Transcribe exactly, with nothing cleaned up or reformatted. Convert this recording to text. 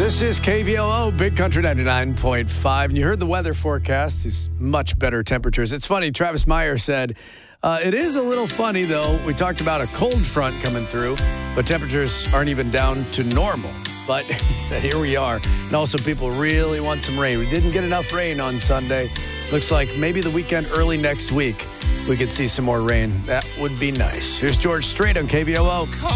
This is K V O O, Big Country ninety-nine point five. And you heard the weather forecast. These much better temperatures. It's funny, Travis Meyer said, uh, it is a little funny, though. We talked about a cold front coming through, but temperatures aren't even down to normal. But he said, here we are. And also, people really want some rain. We didn't get enough rain on Sunday. Looks like maybe the weekend early next week we could see some more rain. That would be nice. Here's George Strait on K V O O.